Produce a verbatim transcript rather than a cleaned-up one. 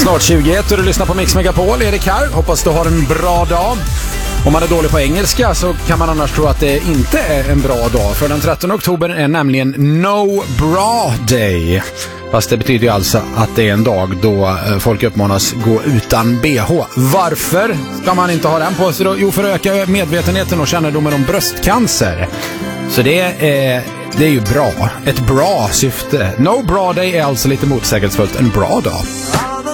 Snart tjugoett och du lyssnar på Mix Megapol. Erik här. Hoppas du har en bra dag. Om man är dålig på engelska så kan man annars tro att det inte är en bra dag. För den trettonde oktober är nämligen No Bra Day. Fast det betyder ju alltså att det är en dag då folk uppmanas gå utan B H. Varför ska man inte ha den på sig då? Jo, för att öka medvetenheten och kännedomen om bröstcancer. Så det är, det är ju bra. Ett bra syfte. No Bra Day är alltså lite motsägelsefullt en bra dag.